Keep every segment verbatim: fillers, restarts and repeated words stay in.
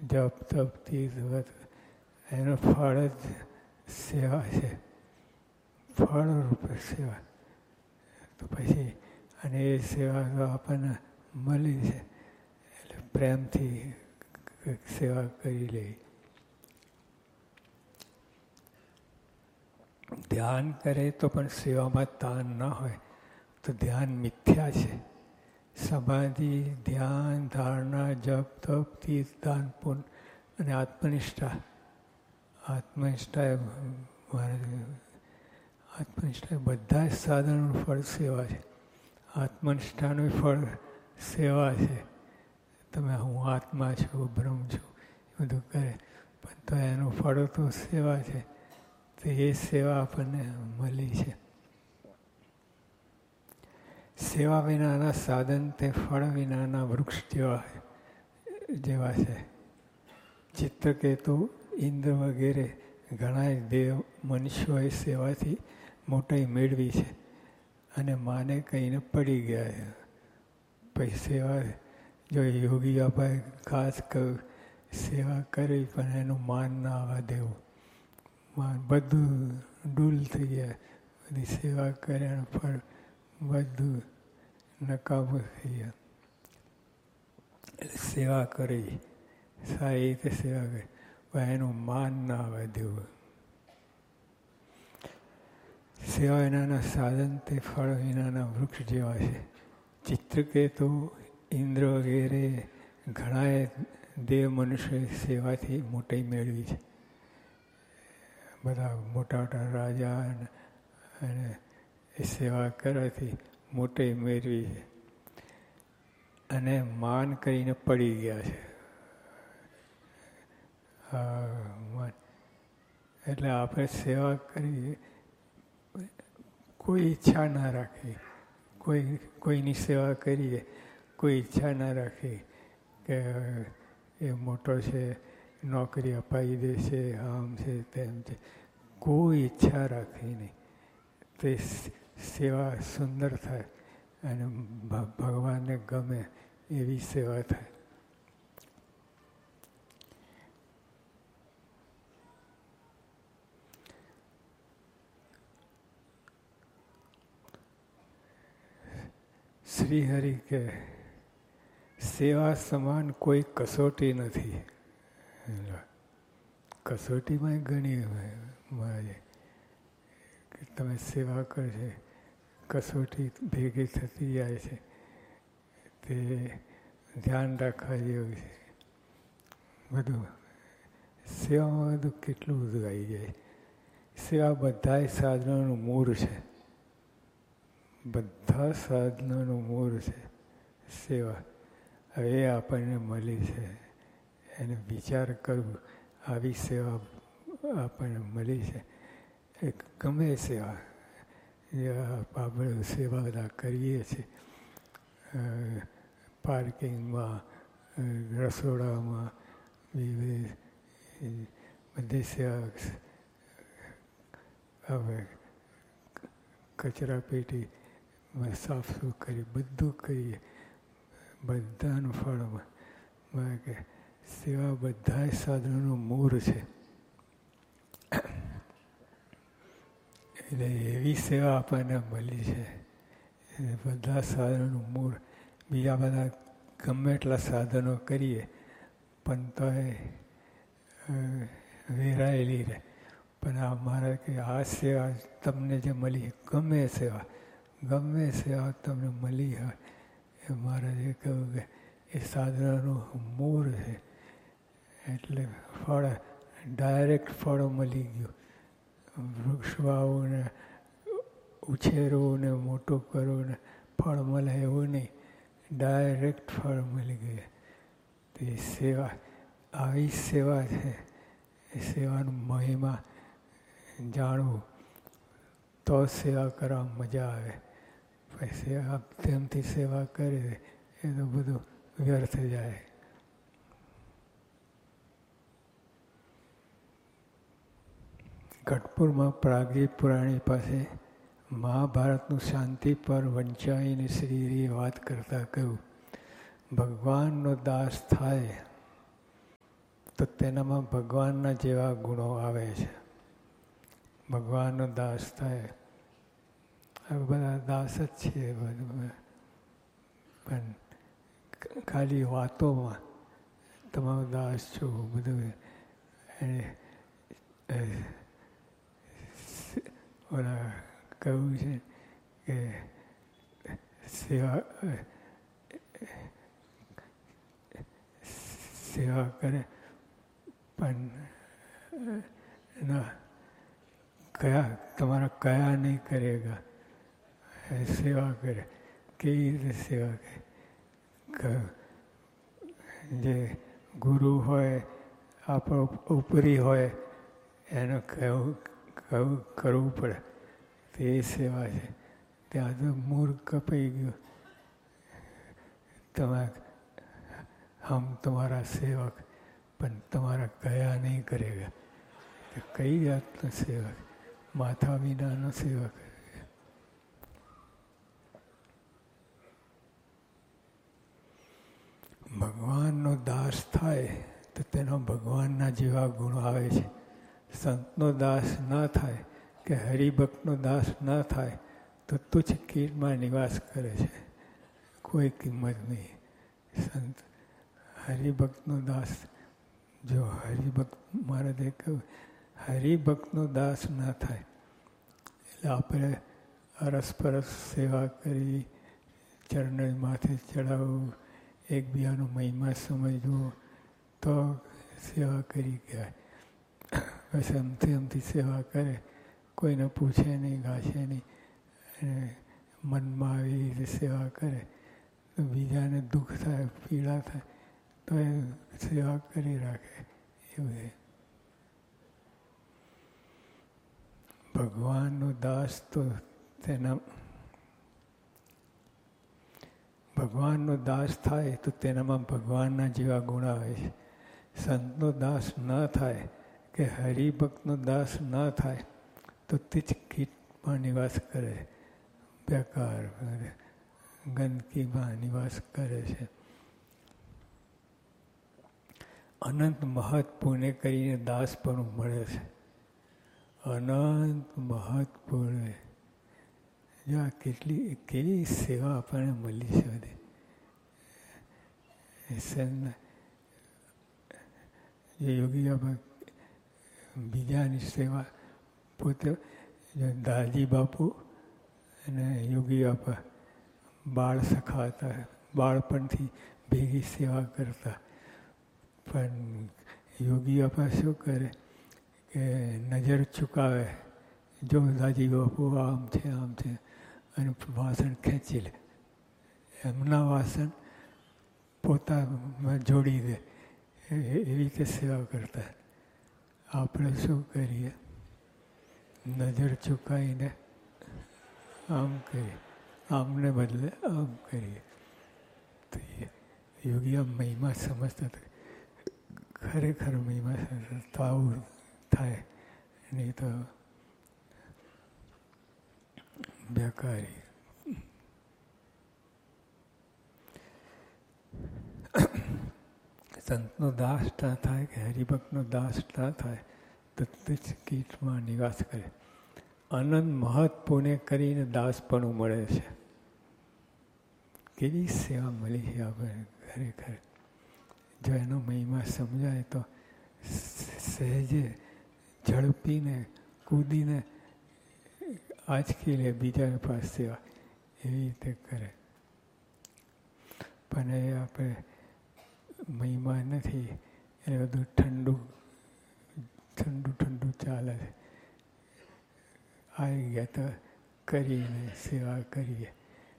જપ તપ તીર્થ વ્રત એનો ફળ જ સેવા છે, ફળ રૂપે સેવા. તો પછી અને એ સેવા તો આપણને મળી છે એટલે પ્રેમથી સેવા કરી લે. ધ્યાન કરે તો પણ સેવામાં તાન ના હોય તો ધ્યાન મિથ્યા છે. સમાધિ, ધ્યાન, ધારણા, જપ તપ તીર્થ દાન પુણ્ય અને આત્મનિષ્ઠા. આત્મનિષ્ઠા આત્મનિષ્ઠા બધા જ સાધનોનું ફળ સેવા છે. આત્મનિષ્ઠાનું ફળ સેવા છે. તમે હું આત્મા છું, બ્રહ્મ છું એ બધું કરે પણ તો એનું ફળ તો સેવા છે. તો એ સેવા આપણને મળી છે. સેવા વિનાના સાધન તે ફળ વિનાના વૃક્ષ જેવા જેવા છે. ચિત્રકેતુ, ઇન્દ્ર વગેરે ઘણા દેવ મનુષ્યોએ સેવાથી મોટાઈ મેળવી છે અને માને કહીને પડી ગયા છે. પછી સેવા જો યોગી આપણે ખાસ સેવા કરી પણ એનું માન ના આવવા દેવું. માન બધું ડૂલ થઈ ગયા. બધી સેવા કર્યા પણ બધું નકામું થઈ ગયા. એટલે સેવા કરી, સારી રીતે સેવા કરી પણ એનું માન ના આવવા દેવું. સેવા વિનાના સાધન તે ફળ વિનાના વૃક્ષ જેવા છે. ચિત્રકેતુ, ઇન્દ્ર વગેરે ઘણાએ દેવ મનુષ્ય સેવાથી મોટાઈ મેળવી છે. બધા મોટા મોટા રાજા અને એ સેવા કરવાથી મોટાઈ મેળવી છે અને માન કરીને પડી ગયા છે. એટલે આપણે સેવા કરીએ, કોઈ ઈચ્છા ના રાખી, કોઈ કોઈની સેવા કરીએ, કોઈ ઈચ્છા ના રાખી કે એ મોટો છે, નોકરી અપાવી દેશે, આમ છે તેમ છે, કોઈ ઈચ્છા રાખી નહીં. તે સેવા સુંદર થાય અને ભગવાનને ગમે એવી સેવા થાય. શ્રી હરિ કે સેવા સમાન કોઈ કસોટી નથી. કસોટીમાં ઘણી મહારાજે કે તમે સેવા કરશે, કસોટી ભેગી થતી જાય છે. તે ધ્યાન રાખવા જેવું છે. બધું સેવામાં બધું કેટલું બધું આવી જાય. સેવા બધા સાધનોનું મૂળ છે. બધા સાધનોનું મૂળ છે સેવા. હવે આપણને મળી છે એને વિચાર કરવું. આવી સેવા આપણને મળી છે. એક ગમે સેવા આપણે સેવા બધા કરીએ છીએ. પાર્કિંગમાં, રસોડામાં, બધી સેવા. હવે કચરા પેટી સાફ સુફ કરી બધું કરીએ. બધાનું ફળમાં કે સેવા બધા સાધનોનું મૂળ છે. એટલે એવી સેવા આપણને મળી છે. બધા સાધનોનું મૂળ. બીજા બધા ગમે એટલા સાધનો કરીએ પણ તો એ વેરાયેલી રહે. પણ આ મારે કે આ સેવા તમને જે મળી, ગમે સેવા ગમે સેવા તમને મળી હોય એ મહારાજે કહ્યું કે એ સાધનાનું મૂળ છે. એટલે ફળ ડાયરેક્ટ ફળ મળી ગયું. વૃક્ષ વાવો ને ઉછેરવું ને મોટું કરવું ને ફળ મળે એવું નહીં. ડાયરેક્ટ ફળ મળી ગયું. તો એ સેવા આવી સેવા છે. એ સેવાનું મહિમા જાણવું તો સેવા કરવામાં મજા આવે. પછી સેવા તેમથી સેવા કરે એ તો બધું વ્યર્થ જાય. ગઢપુરમાં પ્રાગજી પુરાણી પાસે મહાભારતનું શાંતિ પર વંચાઈને શ્રીહરિએ વાત કરતા કહ્યું, ભગવાનનો દાસ થાય તો તેનામાં ભગવાનના જેવા ગુણો આવે છે. ભગવાનનો દાસ થાય. આ બધા દાસ જ છીએ બધું, પણ ખાલી વાતોમાં તમારો દાસ છો બધું. ઓલા કહ્યું છે કે સેવા સેવા કરે પણ ના કયા તમારા કયા નહીં કરેગા. સેવા કરે કેવી રીતે સેવા કરે? જે ગુરુ હોય આપણો ઉપરી હોય એનું કહેવું કહું કરવું પડે તે સેવા છે. ત્યાં તો મૂળ કપાઈ ગયું. તમે હમ તમારા સેવક પણ તમારા કયા નહીં કરેગા. કઈ જાતનો સેવક? માથા વિનાનો સેવક. ભગવાનનો દાસ થાય તો તેનો ભગવાનના જેવા ગુણો આવે છે. સંતનો દાસ ના થાય કે હરિભક્તનો દાસ ના થાય તો તુચ્છ કીટમાં નિવાસ કરે છે, કોઈ કિંમત નહીં. સંત હરિભક્તનો દાસ, જો હરિભક્ત મહારાજે કહ્યું હરિભક્તનો દાસ ના થાય એટલે આપણે અરસપરસ સેવા કરી, ચરણ માથે ચડાવવું, એકબીજાનો મહિમા સમજવો તો સેવા કરી કહેવાય. બસ એમથી એમથી સેવા કરે, કોઈને પૂછે નહીં, ગાશે નહીં, અને મનમાં આવી રીતે સેવા કરે તો બીજાને દુઃખ થાય, પીડા થાય તો એ સેવા કરી રાખે. એવું ભગવાનનો દાસ તો તેના ભગવાનનો દાસ થાય તો તેનામાં ભગવાનના જેવા ગુણ આવે છે. સંતનો દાસ ન થાય કે હરિભક્તનો દાસ ન થાય તો તુચ્છ કીટમાં નિવાસ કરે, બેકાર કરે, ગંદકીમાં નિવાસ કરે છે. અનંત મહત પુણ્ય કરીને દાસ પણ મળે છે. અનંત મહત પુણ્ય. જો આ કેટલી કેવી સેવા આપણને મળી છે બધી. જે યોગી આપણે બીજાની સેવા પોતે દાલજી બાપુ અને યોગી બાપા બાળ સખાતા, બાળપણથી ભેગી સેવા કરતા. પણ યોગી બાપા શું કરે કે નજર ચૂકાવે, જો દાજી બાપુ આમ છે આમ છે, અને વાસણ ખેંચી લે. એમના વાસણ પોતામાં જોડી દે, એવી રીતે સેવા કરતા. આપણે શું કરીએ? નજર ચૂકાઈને આમ કરીએ, આમને બદલે આમ કરીએ. તો યોગી આ મહિમા સમજતા હતા. ખરેખર મહિમા સમજતા આવું થાય, નહીં તો બેકારી. સંતનો દાસ ના થાય કે હરિભક્તનો દાસ ના થાય તો તુચ્છ કીટમાં નિવાસ કરે. અનંત મહત પુણ્ય કરીને દાસ પણ મળે છે. કેવી સેવા મળી છે આપણે ખરેખર. જો એનો મહિમા સમજાય તો સહેજે ઝડપીને કૂદીને આંચકી લે બીજા પાસે સેવા, એવી રીતે કરે. પણ એ આપણે મહિમા નથી, એ બધું ઠંડુ ઠંડુ ઠંડુ ચાલે છે. આવી ગયા તો કરીને સેવા કરીએ.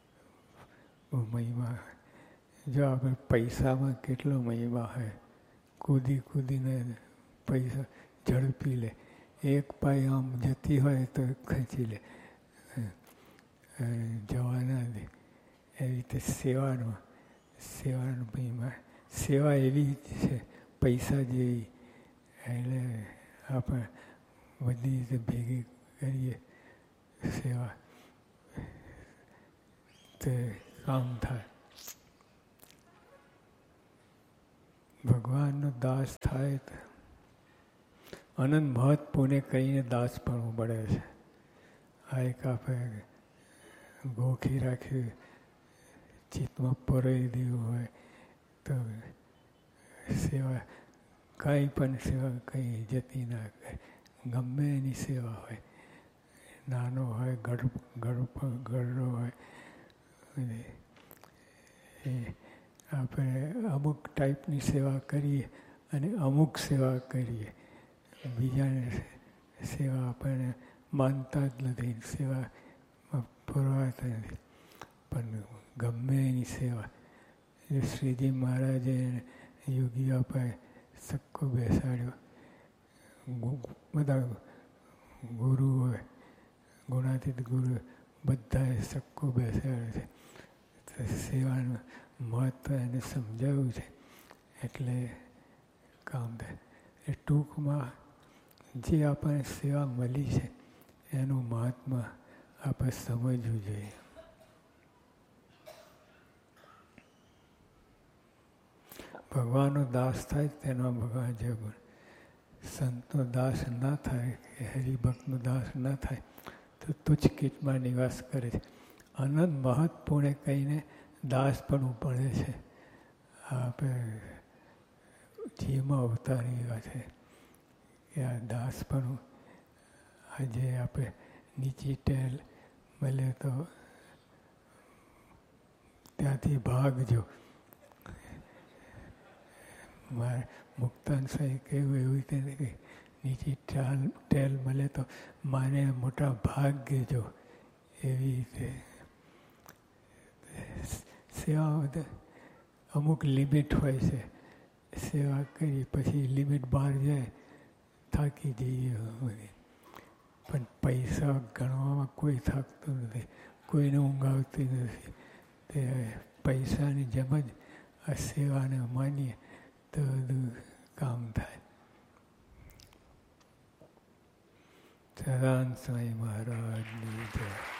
મહિમા જો આપણે પૈસામાં કેટલો મહિમા હોય. કૂદી કૂદીને પૈસા ઝડપી લે. એક પાઈ આમ જતી હોય તો ખેંચી લે, જવા ના દે. એવી રીતે સેવાનો સેવાનો મહિમા. સેવા એવી જ છે પૈસા જેવી. એટલે આપણે બધી રીતે ભેગી કરીએ સેવા તે કામ થાય. ભગવાનનો દાસ થાય તો અનંત મહત્વને કહીને દાસ પણ મળે છે. આ એક આપણે ગોખી રાખી ચિત્તમાં પરોઈ દેવું હોય તો સેવા કંઈ પણ સેવા કંઈ જતી ના કરે. ગમે એની સેવા હોય, નાનો હોય, ગઢ ગઢ ગઢો હોય, એ આપણે અમુક ટાઈપની સેવા કરીએ અને અમુક સેવા કરીએ. બીજાને સેવા આપણને માનતા જ નથી, સેવામાં પુરવાતા નથી. પણ ગમે એની સેવા, શ્રીજી મહારાજે યોગી અપાય સક્કો બેસાડ્યો. બધા ગુરુ હોય, ગુણાતીત ગુરુ બધાએ સક્કો બેસાડ્યો છે. સેવાનું મહત્ત્વ એને સમજાવ્યું છે એટલે કામ થાય. એ ટૂંકમાં જે આપણને સેવા મળી છે એનું મહાત્મા આપણે સમજવું જોઈએ. ભગવાનનો દાસ થાય તેનો ભગવાન જે ગુણ. સંતનો દાસ ના થાય કે હરિભક્તનો દાસ ના થાય તો તુચ્છ કીટમાં નિવાસ કરે છે. અનંત મહત્વપૂર્ણ કહીને દાસ પણ પડે છે. આપણે જીવમાં અવતારી એવા છે કે આ દાસ પણ આજે આપણે નીચી ટેલ મળે તો ત્યાંથી ભાગજો. મારે મુક્તાન સાહેબ કેવું એવી રીતે કે નીચી ટેલ ટેલ મળે તો માને મોટા ભાગ્ય જો. એવી રીતે સેવા અમુક લિમિટ હોય છે. સેવા કરી પછી લિમિટ બહાર જાય થાકી જઈએ. પણ પૈસા ગણવામાં કોઈ થાકતું નથી, કોઈને ઊંઘ આવતી નથી. તે પૈસાની જેમ જ આ સેવાને માનીએ તો બધું કામ થાય. સદાનંદ સ્વામી મહારાજની જય.